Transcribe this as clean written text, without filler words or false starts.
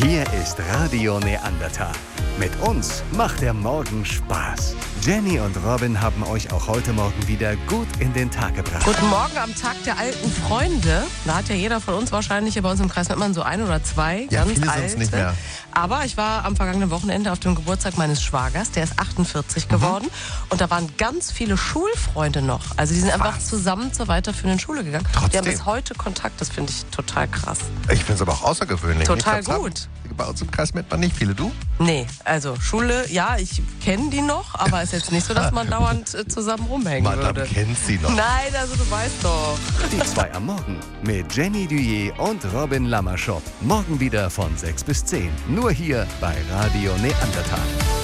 Hier ist Radio Neandertal. Mit uns macht der Morgen Spaß. Jenny und Robin haben euch auch heute Morgen wieder gut in den Tag gebracht. Guten Morgen am Tag der alten Freunde. Da hat ja jeder von uns wahrscheinlich hier bei uns im Kreis Mettmann so ein oder zwei. Ja, ganz viele alte. sind's nicht mehr. Aber ich war am vergangenen Wochenende auf dem Geburtstag meines Schwagers. Der ist 48 geworden. Und da waren ganz viele Schulfreunde noch. Also die sind einfach zusammen zur weiterführenden Schule gegangen. Die haben Trotzdem. bis heute Kontakt. Das finde ich total krass. Ich finde es aber auch außergewöhnlich. Total Ich glaub, gut. Bei uns im Kreis Mettmann nicht viele. Du? Nee, also Schule, ja, ich kenne die noch. Aber ist jetzt nicht so, dass man dauernd zusammen rumhängen Madame würde. kennt sie noch. Nein, also du weißt doch. Die zwei am Morgen mit Jenny Duyé und Robin Lammerschott. Morgen wieder von 6 bis 10. Nur hier bei Radio Neandertal.